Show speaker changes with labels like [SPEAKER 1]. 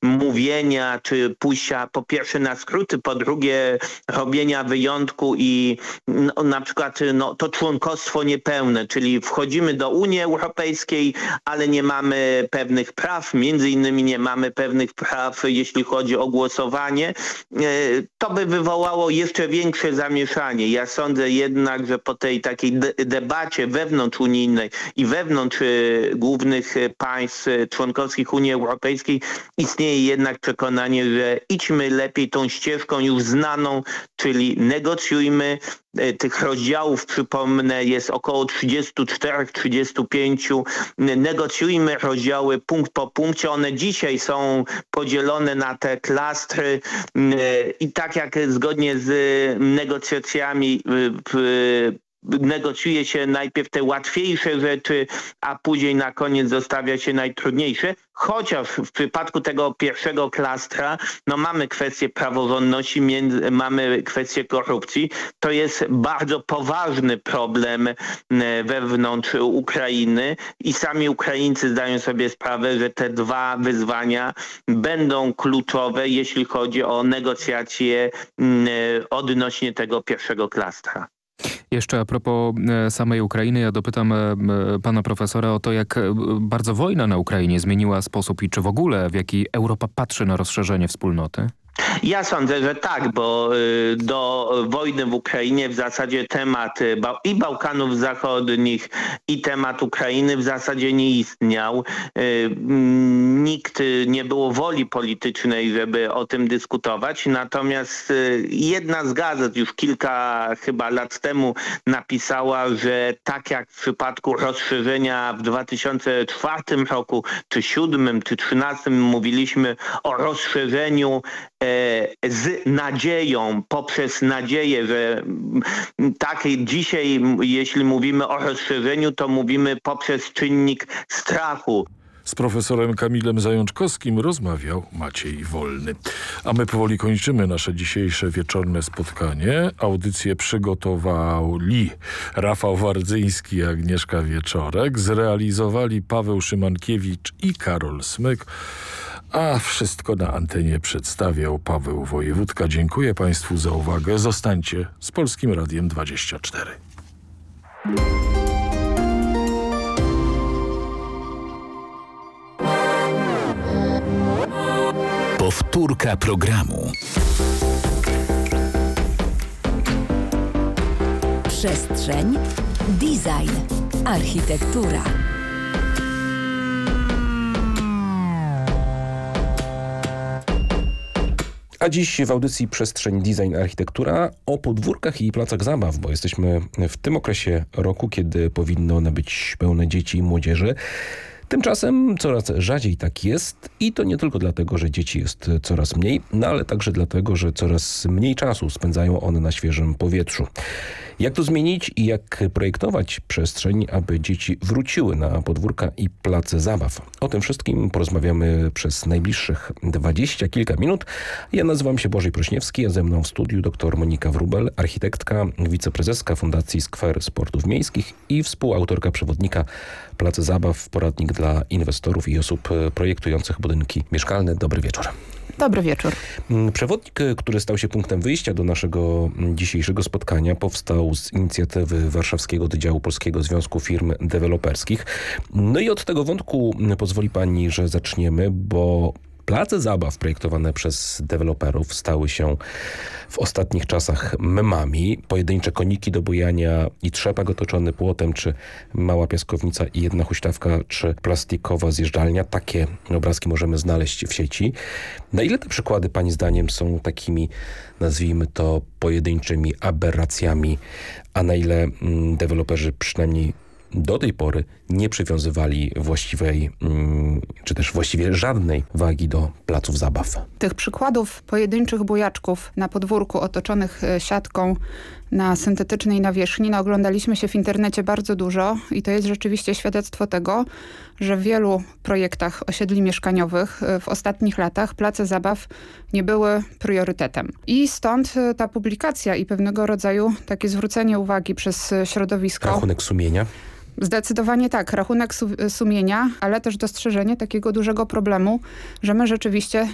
[SPEAKER 1] mówienia, czy pójścia po pierwsze na skróty, po drugie robienia wyjątku i na przykład to członkostwo niepełne, czyli wchodzimy do Unii Europejskiej, ale nie mamy pewnych praw, między innymi nie mamy pewnych praw, jeśli chodzi o głosowanie. To by wywołało jeszcze większe zamieszanie. Ja sądzę jednak, że po tej takiej debacie wewnątrzunijnej i wewnątrz głównych państw członkowskich Unii Europejskiej istnieje jednak przekonanie, że idźmy lepiej tą ścieżką już znaną, czyli negocjujmy. Tych rozdziałów, przypomnę, jest około 34-35. Negocjujmy rozdziały punkt po punkcie. One dzisiaj są podzielone na te klastry i tak jak zgodnie z negocjacjami negocjuje się najpierw te łatwiejsze rzeczy, a później na koniec zostawia się najtrudniejsze. Chociaż w przypadku tego pierwszego klastra mamy kwestię praworządności, mamy kwestię korupcji. To jest bardzo poważny problem wewnątrz Ukrainy i sami Ukraińcy zdają sobie sprawę, że te dwa wyzwania będą kluczowe, jeśli chodzi o negocjacje odnośnie tego pierwszego klastra.
[SPEAKER 2] Jeszcze a propos samej Ukrainy, ja dopytam pana profesora o to, jak bardzo wojna na Ukrainie zmieniła sposób i czy w ogóle w jaki Europa patrzy na rozszerzenie wspólnoty.
[SPEAKER 1] Ja sądzę, że tak, bo do wojny w Ukrainie w zasadzie temat i Bałkanów Zachodnich, i temat Ukrainy w zasadzie nie istniał. Nikt nie było woli politycznej, żeby o tym dyskutować. Natomiast jedna z gazet już kilka chyba lat temu napisała, że tak jak w przypadku rozszerzenia w 2004 roku, czy 2007, czy 2013 mówiliśmy o rozszerzeniu z nadzieją, poprzez nadzieję, że tak dzisiaj, jeśli mówimy o rozszerzeniu, to mówimy poprzez czynnik strachu.
[SPEAKER 3] Z profesorem Kamilem Zajączkowskim rozmawiał Maciej Wolny. A my powoli kończymy nasze dzisiejsze wieczorne spotkanie. Audycję przygotowali Rafał Wardzyński i Agnieszka Wieczorek. Zrealizowali Paweł Szymankiewicz i Karol Smyk. A wszystko na antenie przedstawiał Paweł Wojewódka. Dziękuję Państwu za uwagę. Zostańcie z Polskim Radiem 24.
[SPEAKER 4] Powtórka programu.
[SPEAKER 5] Przestrzeń, design, architektura.
[SPEAKER 6] A dziś w audycji Przestrzeń, Design, Architektura o podwórkach i placach zabaw, bo jesteśmy w tym okresie roku, kiedy powinno one być pełne dzieci i młodzieży. Tymczasem coraz rzadziej tak jest i to nie tylko dlatego, że dzieci jest coraz mniej, ale także dlatego, że coraz mniej czasu spędzają one na świeżym powietrzu. Jak to zmienić i jak projektować przestrzeń, aby dzieci wróciły na podwórka i place zabaw? O tym wszystkim porozmawiamy przez najbliższych 20 kilka minut. Ja nazywam się Bożej Prośniewski, a ze mną w studiu dr Monika Wróbel, architektka, wiceprezeska Fundacji Skwer Sportów Miejskich i współautorka przewodnika Place Zabaw, poradnik dla inwestorów i osób projektujących budynki mieszkalne. Dobry wieczór.
[SPEAKER 7] Dobry wieczór.
[SPEAKER 6] Przewodnik, który stał się punktem wyjścia do naszego dzisiejszego spotkania, powstał z inicjatywy Warszawskiego Wydziału Polskiego Związku Firm Deweloperskich. No i od tego wątku pozwoli pani, że zaczniemy, bo place zabaw projektowane przez deweloperów stały się w ostatnich czasach memami. Pojedyncze koniki do bujania i trzepak otoczony płotem, czy mała piaskownica i jedna huśtawka, czy plastikowa zjeżdżalnia. Takie obrazki możemy znaleźć w sieci. Na ile te przykłady pani zdaniem są takimi, nazwijmy to, pojedynczymi aberracjami, a na ile deweloperzy przynajmniej do tej pory nie przywiązywali właściwej, czy też właściwie żadnej wagi do placów zabaw?
[SPEAKER 7] Tych przykładów pojedynczych bujaczków na podwórku otoczonych siatką na syntetycznej nawierzchni oglądaliśmy się w internecie bardzo dużo i to jest rzeczywiście świadectwo tego, że w wielu projektach osiedli mieszkaniowych w ostatnich latach place zabaw nie były priorytetem. I stąd ta publikacja i pewnego rodzaju takie zwrócenie uwagi przez środowisko.
[SPEAKER 6] Rachunek sumienia?
[SPEAKER 7] Zdecydowanie tak, rachunek sumienia, ale też dostrzeżenie takiego dużego problemu, że my rzeczywiście